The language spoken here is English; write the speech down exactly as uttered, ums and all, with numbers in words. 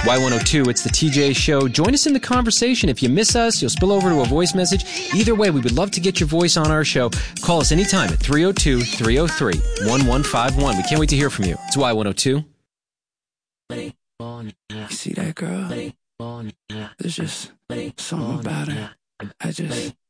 Y one oh two, it's the T J Show. Join us in the conversation. If you miss us, you'll spill over to a voice message. Either way, we would love to get your voice on our show. Call us anytime at three oh two, three oh three, one one five one. We can't wait to hear from you. It's Y one oh two. You see that girl? There's just something about her. I just